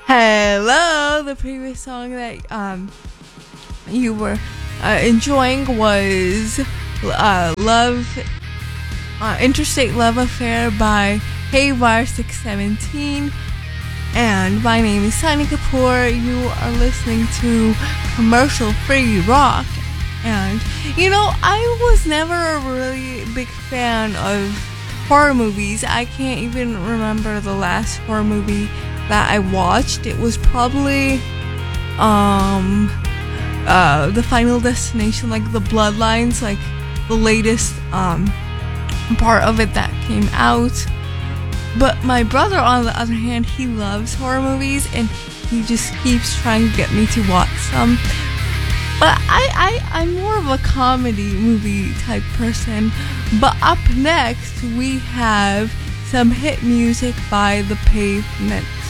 Hello. The previous song that you were enjoying was "Love Interstate Love Affair" by Haywire 617. And my name is Sunny Kapoor. You are listening to Commercial Free Rock. And I was never a really big fan of horror movies. I can't even remember the last horror movie that I watched. It was probably the Final Destination, like the Bloodlines, like the latest part of it that came out. But my brother, on the other hand, he loves horror movies and he just keeps trying to get me to watch some. But I'm more of a comedy movie type person. But up next we have some hit music by The Pavement.